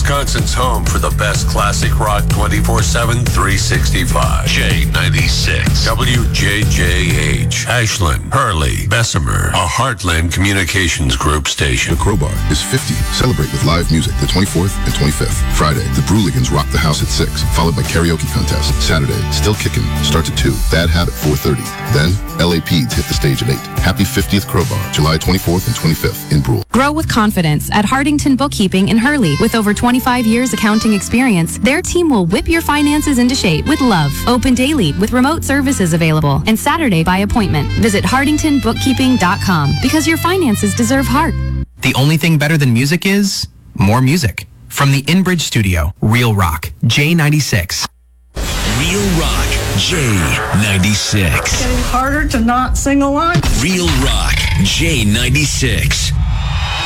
Wisconsin's home for the best classic rock 24/7, 365. J96. WJJH. Ashland, Hurley, Bessemer. A Heartland Communications Group station. The Crowbar is 50. Celebrate with live music the 24th and 25th. Friday, the Brewligans rock the house at 6, followed by karaoke contest. Saturday, Still Kickin' starts at 2. Bad Habit 4:30. Then, LA Peds hit the stage at 8. Happy 50th Crowbar, July 24th and 25th in Brule. Grow with confidence at Hardington Bookkeeping in Hurley. With over 25 years accounting experience, their team will whip your finances into shape with love. Open daily with remote services available and Saturday by appointment. Visit hardingtonbookkeeping.com because your finances deserve heart. The only thing better than music is more music. From the Inbridge Studio, Real Rock, J96. Real Rock, J96. It's getting harder to not sing along. Real Rock, J96.